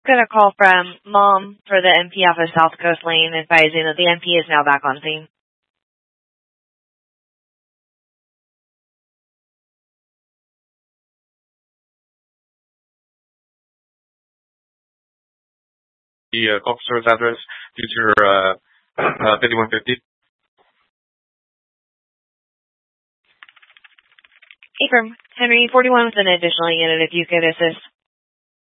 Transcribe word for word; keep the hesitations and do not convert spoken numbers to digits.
Got a call from Mom for the M P off of South Coast Lane advising that the M P is now back on scene. The uh, officer's address due to your uh, uh, fifty-one fifty. Affirm. Henry, forty-one with an additional unit if you could assist.